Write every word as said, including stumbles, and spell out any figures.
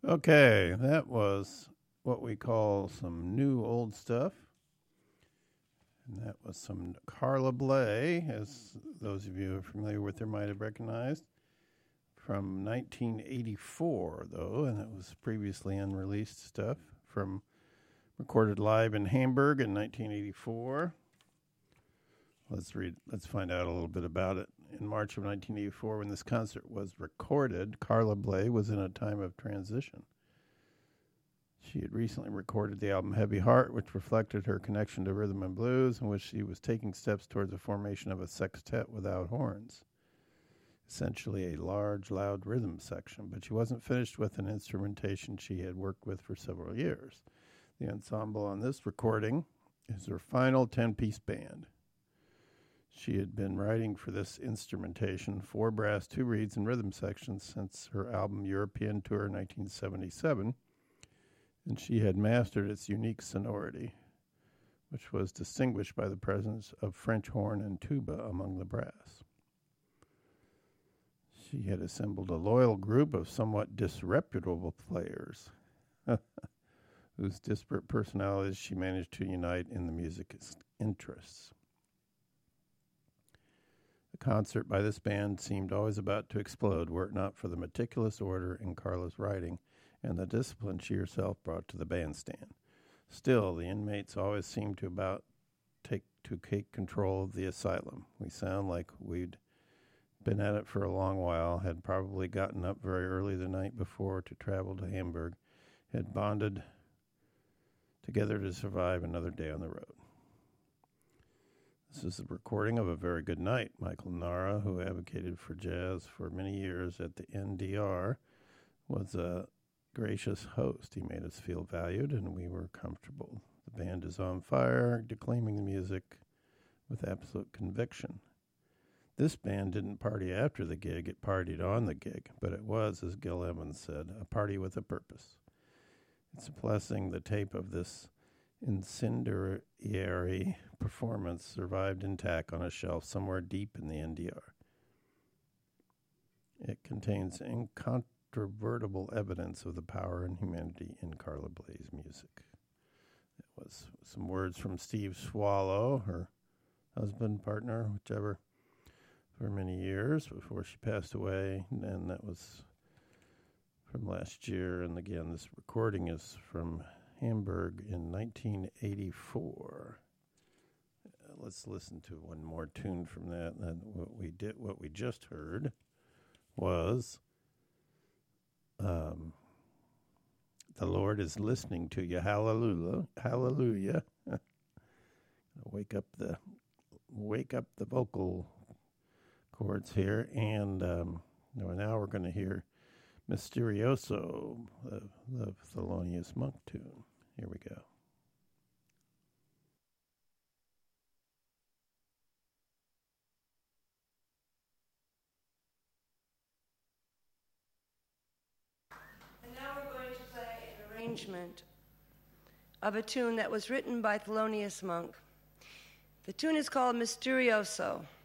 Okay, that was what we call some new old stuff. And that was some Carla Bley, as those of you who are familiar with her might have recognized, from nineteen eighty-four, though, and it was previously unreleased stuff from recorded live in Hamburg in nineteen eighty-four. Let's read. Let's find out a little bit about it. In March of nineteen eighty-four, when this concert was recorded, Carla Bley was in a time of transition. She had recently recorded the album Heavy Heart, which reflected her connection to rhythm and blues, in which she was taking steps towards the formation of a sextet without horns, essentially a large, loud rhythm section. But she wasn't finished with an instrumentation she had worked with for several years. The ensemble on this recording is her final ten-piece band. She had been writing for this instrumentation four brass, two reeds, and rhythm sections since her album European Tour in nineteen seventy-seven, and she had mastered its unique sonority, which was distinguished by the presence of French horn and tuba among the brass. She had assembled a loyal group of somewhat disreputable players, whose disparate personalities she managed to unite in the music's interests. The concert by this band seemed always about to explode were it not for the meticulous order in Carla's writing and the discipline she herself brought to the bandstand. Still, the inmates always seemed to about take to take control of the asylum. We sound like we'd been at it for a long while, had probably gotten up very early the night before to travel to Hamburg, had bonded together to survive another day on the road. This is a recording of A Very Good Night. Michael Nara, who advocated for jazz for many years at the N D R, was a gracious host. He made us feel valued, and we were comfortable. The band is on fire, declaiming the music with absolute conviction. This band didn't party after the gig, it partied on the gig, but it was, as Gil Evans said, a party with a purpose. It's a blessing the tape of this incendiary performance survived intact on a shelf somewhere deep in the N D R. It contains incontrovertible evidence of the power and humanity in Carla Bley's music. It was some words from Steve Swallow, her husband, partner, whichever, for many years before she passed away, and that was from last year. And again, this recording is from Hamburg in nineteen eighty-four. Uh, let's listen to one more tune from that. And what we did, what we just heard, was um, "The Lord is listening to you." Hallelujah, hallelujah. wake up the, wake up the vocal chords here, and um, now we're going to hear Misterioso, the, the Thelonious Monk tune. Here we go. And now we're going to play an arrangement of a tune that was written by Thelonious Monk. The tune is called Misterioso.